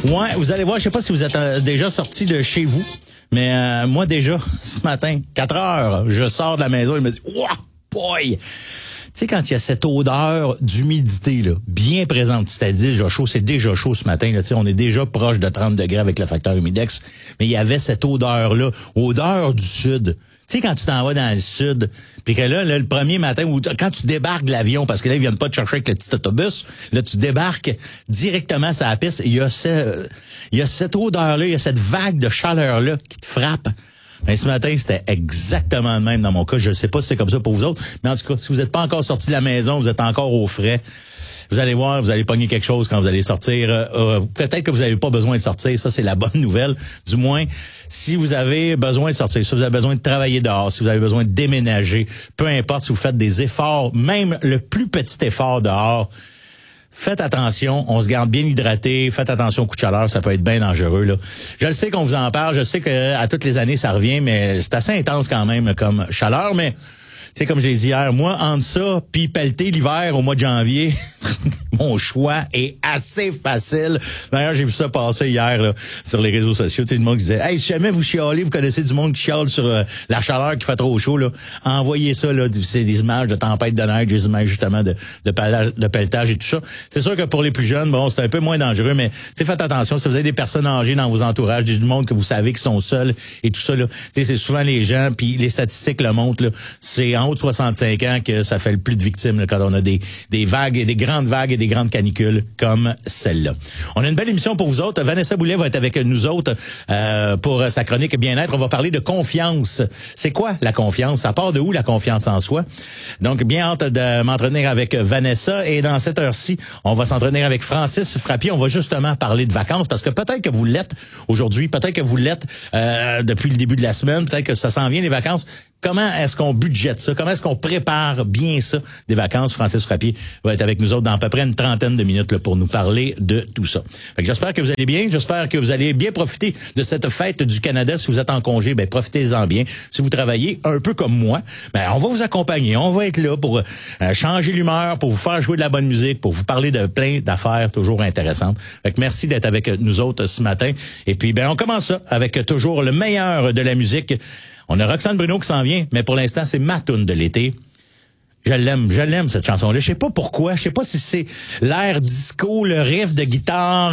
Ouais, vous allez voir, je sais pas si vous êtes déjà sorti de chez vous, mais moi déjà, ce matin, 4 heures, je sors de la maison et me dis, wow, boy! Tu sais, quand il y a cette odeur d'humidité, là, bien présente, c'est-à-dire déjà chaud, c'est déjà chaud ce matin, là, tu sais, on est déjà proche de 30 degrés avec le facteur humidex, mais il y avait cette odeur-là, odeur du sud. Tu sais, quand tu t'en vas dans le sud, puis que là, le premier matin, ou quand tu débarques de l'avion, parce que là, ils viennent pas te chercher avec le petit autobus, là, tu débarques directement sur la piste, il y a cette odeur-là, il y a cette vague de chaleur-là qui te frappe. Ben, ce matin, c'était exactement le même dans mon cas. Je sais pas si c'est comme ça pour vous autres, mais en tout cas, si vous n'êtes pas encore sorti de la maison, vous êtes encore au frais, vous allez voir, vous allez pogner quelque chose quand vous allez sortir. Peut-être que vous n'avez pas besoin de sortir, ça c'est la bonne nouvelle. Du moins, si vous avez besoin de sortir, si vous avez besoin de travailler dehors, si vous avez besoin de déménager, peu importe si vous faites des efforts, même le plus petit effort dehors, faites attention, on se garde bien hydraté, faites attention au coup de chaleur, ça peut être bien dangereux, là. Je le sais qu'on vous en parle, je sais que à toutes les années ça revient, mais c'est assez intense quand même comme chaleur, mais c'est comme je l'ai dit hier, moi, entre ça puis pelleter l'hiver au mois de janvier, mon choix est assez facile. D'ailleurs, j'ai vu ça passer hier là, sur les réseaux sociaux. Tu sais, le monde qui disait « Hey, si jamais vous chialez, vous connaissez du monde qui chiale sur la chaleur qui fait trop chaud, là, envoyez ça, là, c'est des images de tempête de neige, des images justement de pelletage et tout ça. » C'est sûr que pour les plus jeunes, bon, c'est un peu moins dangereux, mais faites attention. Si vous avez des personnes âgées dans vos entourages, du monde que vous savez qui sont seuls et tout ça, là, c'est souvent les gens, puis les statistiques le montrent, là, c'est en haut de 65 ans que ça fait le plus de victimes là, quand on a des vagues et des grandes vagues et des grandes canicules comme celle-là. On a une belle émission pour vous autres. Vanessa Boulet va être avec nous autres pour sa chronique Bien-être. On va parler de confiance. C'est quoi la confiance? Ça part de où la confiance en soi? Donc, bien hâte de m'entretenir avec Vanessa. Et dans cette heure-ci, on va s'entretenir avec Francis Frappier. On va justement parler de vacances parce que peut-être que vous l'êtes aujourd'hui, peut-être que vous l'êtes depuis le début de la semaine, peut-être que ça s'en vient les vacances. Comment est-ce qu'on budgète ça? Comment est-ce qu'on prépare bien ça des vacances? Francis Frappier va être avec nous autres dans à peu près une trentaine de minutes là, pour nous parler de tout ça. Fait que j'espère que vous allez bien. J'espère que vous allez bien profiter de cette fête du Canada. Si vous êtes en congé, ben profitez-en bien. Si vous travaillez un peu comme moi, ben on va vous accompagner. On va être là pour changer l'humeur, pour vous faire jouer de la bonne musique, pour vous parler de plein d'affaires toujours intéressantes. Fait que merci d'être avec nous autres ce matin. Et puis, ben on commence ça avec toujours le meilleur de la musique. On a Roxane Bruno qui s'en vient, mais pour l'instant, c'est ma toune de l'été. Je l'aime cette chanson-là. Je sais pas pourquoi, je sais pas si c'est l'air disco, le riff de guitare,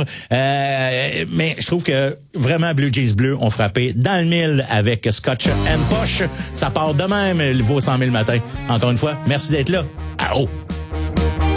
mais je trouve que vraiment Blue Jeans Bleu ont frappé dans le mille avec Scotch and Posh. Ça part de même, vos 100 000 matins. Encore une fois, merci d'être là. À haut.